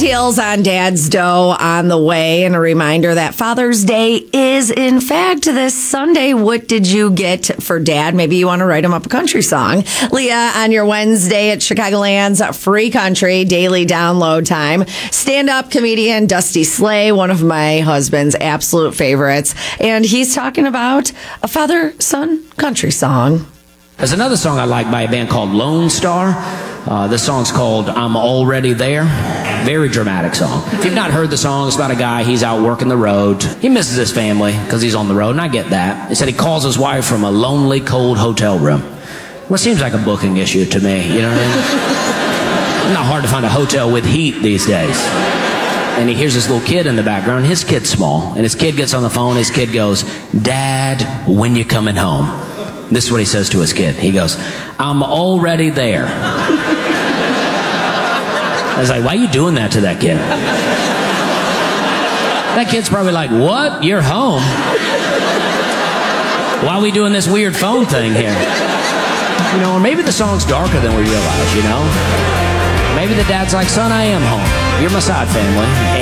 Details on Dad's Dough on the way, and a reminder that Father's Day is, in fact, this Sunday. What did you get for Dad? Maybe you want to write him up a country song. Leah, on your Wednesday at Chicagoland's Free Country Daily Download Time. Stand-up comedian Dusty Slay, one of my husband's absolute favorites, and he's talking about a father-son country song. There's another song I like by a band called Lone Star. This song's called I'm Already There. Very dramatic song. If you've not heard the song, it's about a guy, he's out working the road. He misses his family because he's on the road, and I get that. He said he calls his wife from a lonely, cold hotel room. Well, it seems like a booking issue to me, you know what I mean? It's not hard to find a hotel with heat these days. And he hears this little kid in the background. His kid's small, and his kid gets on the phone. His kid goes, "Dad, when you coming home?" This is what he says to his kid. He goes, "I'm already there." I was like, why are you doing that to that kid? That kid's probably like, what? You're home? Why are we doing this weird phone thing here? You know, or maybe the song's darker than we realize, you know? Maybe the dad's like, son, I am home. You're my side family.